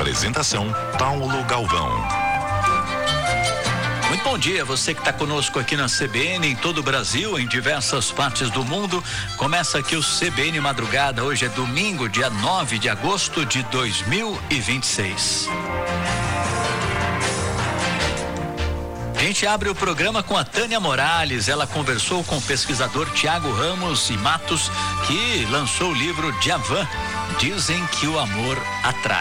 Apresentação Paulo Galvão. Muito bom dia, você que está conosco aqui na CBN, em todo o Brasil, em diversas partes do mundo. Começa aqui o CBN Madrugada, hoje é domingo, dia 9 de agosto de 2026. A gente abre o programa com a Tânia Morales. Ela conversou com o pesquisador Tiago Ramos e Matos, que lançou o livro Djavan, Dizem que o Amor Atrai.